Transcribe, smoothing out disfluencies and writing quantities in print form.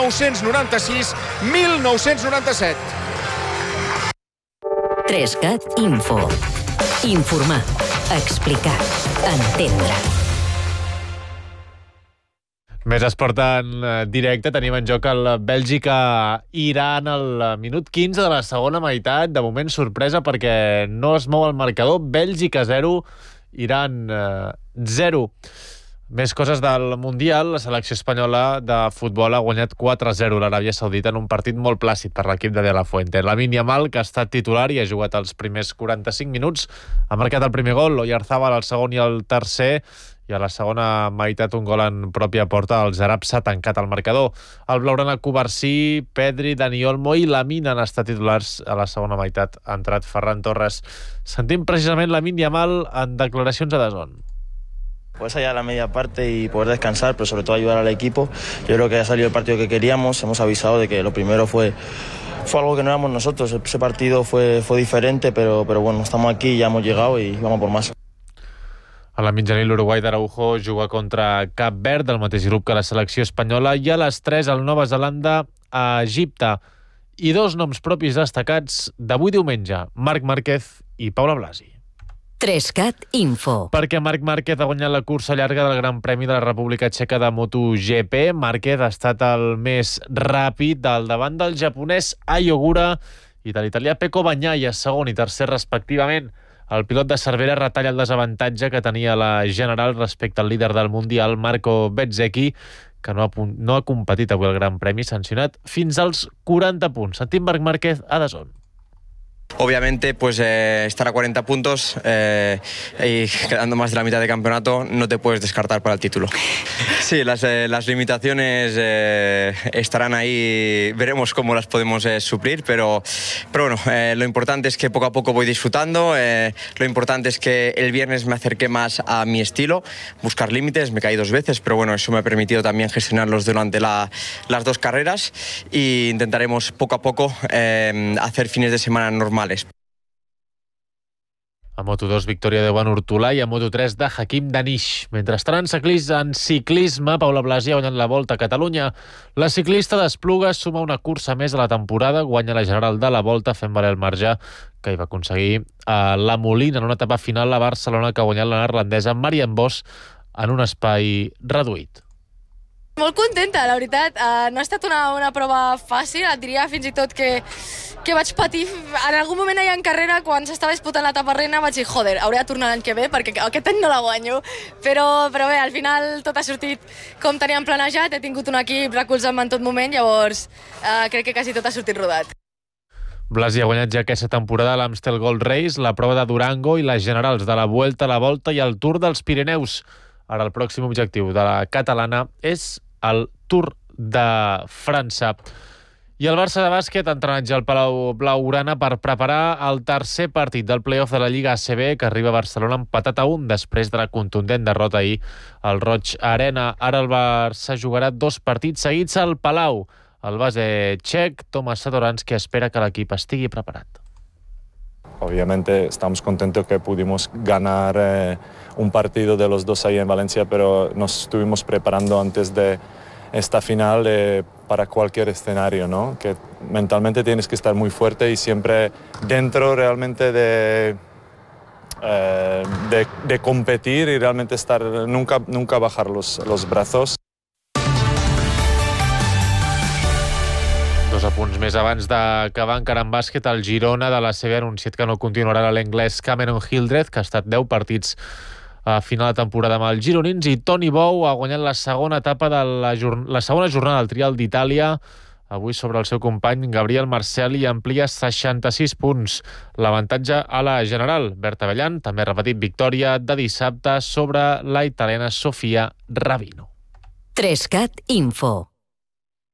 1996-1997. 3CAT Info. Informar, explicar, entendre. Més esport en directe. Tenim en joc el Bèlgica-Iran al minut 15 de la segona meitat. De moment sorpresa perquè no es mou el marcador. Bèlgica 0, Iran 0. Més coses del Mundial. La selecció espanyola de futbol ha guanyat 4-0 l'Aràbia Saudita en un partit molt plàcid per l'equip de De La Fuente. Lamine Yamal, que ha estat titular i ha jugat els primers 45 minuts, ha marcat el primer gol, Oyarzabal el segon i el tercer, i a la segona meitat un gol en pròpia porta. Els àrabs s'ha tancat el marcador. El blaugrana Cubarsí, Pedri, Dani Olmo i Lamine han estat titulars. A la segona meitat ha entrat Ferran Torres. Sentim precisament Lamine Yamal en declaracions a DAZN. Pues allá la media parte y poder descansar, pero sobre todo ayudar al equipo. Yo creo que ha salido el partido que queríamos. Hemos avisado de que lo primero fue algo que no éramos nosotros. Ese partido fue diferente, pero bueno, estamos aquí, ya hemos llegado y vamos por más. A la mitjanit, l'Uruguai d'Araujo juga contra Cap Verd, del mateix grup que la selecció espanyola, i a les 3 el Nova Zelanda a Egipte. I dos noms propis destacats d'avui diumenge, Marc Márquez i Paula Blasi. 3CAT Info. Perquè Marc Márquez ha guanyat la cursa llarga del Gran Premi de la República Txeca de MotoGP. Márquez ha estat el més ràpid al davant del japonès Ai Ogura i de l'italià Pecco Bagnaia, segon i tercer respectivament. El pilot de Cervera retalla el desavantatge que tenia la General respecte al líder del Mundial, Marco Bezzecchi, que no ha competit avui al Gran Premi, sancionat fins als 40 punts. Sentim Marc Márquez a DAZN. Obviamente, pues estar a 40 puntos y quedando más de la mitad de campeonato, no te puedes descartar para el título. Sí, las limitaciones estarán ahí, veremos cómo las podemos suplir, pero bueno, lo importante es que poco a poco voy disfrutando, lo importante es que el viernes me acerqué más a mi estilo, buscar límites, me caí 2 veces, pero bueno, eso me ha permitido también gestionarlos durante las 2 carreras e intentaremos poco a poco hacer fines de semana normales. A Moto2, victòria de Joan Ortolà, i a Moto3 de Hakim Danish. Mentrestant, en ciclisme, Paula Blasi ha guanyat la Volta a Catalunya. La ciclista d'Esplugues suma una cursa més a la temporada, guanya la general de la Volta fent valer el marge que hi va aconseguir a la Molina en una etapa final a Barcelona, que ha guanyat la neerlandesa Marianne Vos en un espai reduït. Molt contenta, la veritat. No ha estat una prova fàcil, et diria fins i tot que vaig patir. En algun moment allà en carrera, quan s'estava disputant l'etapa reina, vaig dir, joder, hauré de tornar l'any que ve perquè aquest any no la guanyo. Però bé, al final tot ha sortit com teníem planejat, he tingut un equip recolzant-me en tot moment, llavors crec que quasi tot ha sortit rodat. Blasi ha guanyat ja aquesta temporada l'Amstel Gold Race, la prova de Durango i les generals de la Vuelta a la Volta i el Tour dels Pirineus. Ara el pròxim objectiu de la catalana és el Tour de França. I el Barça de bàsquet ha entrenat ja al Palau Blaugrana per preparar el tercer partit del play-off de la Lliga ACB, que arriba a Barcelona empatat a 1 després de la contundent derrota ahir al Roig Arena. Ara el Barça jugarà 2 partits seguits al Palau. El base txec, Tomas Satoransky, espera que l'equip estigui preparat. Obviamente estamos contentos que pudimos ganar un partido de los 2 ahí en Valencia, pero nos estuvimos preparando antes de esta final para cualquier escenario, ¿no? Que mentalmente tienes que estar muy fuerte y siempre dentro realmente de competir y realmente estar nunca bajar los brazos. 2 apunts més abans d'acabar encara en bàsquet. El Girona de la CB ha anunciat que no continuarà l'anglès Cameron Hildreth, que ha estat 10 partits a final de temporada amb els gironins, i Toni Bou ha guanyat la segona etapa de la segona jornada del Trial d'Itàlia, avui sobre el seu company Gabriel Marcel, i amplia 66 punts. L'avantatge a la general. Berta Bellan també ha repetit victòria de dissabte sobre la italiana Sofia Rabino. 3CAT Info.